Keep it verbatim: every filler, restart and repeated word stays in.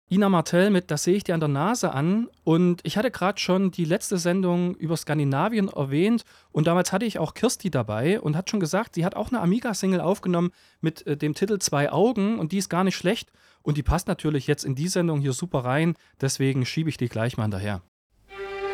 Ina Martell mit „Das sehe ich dir an der Nase an“. Und ich hatte grad schon die letzte Sendung über Skandinavien erwähnt und damals hatte ich auch Kirsti dabei und hat schon gesagt, sie hat auch 'ne Amiga-Single aufgenommen mit, äh, dem Titel „Zwei Augen“ und die ist gar nicht schlecht und die passt natürlich jetzt in die Sendung hier super rein, deswegen schiebe ich die gleich mal hinterher.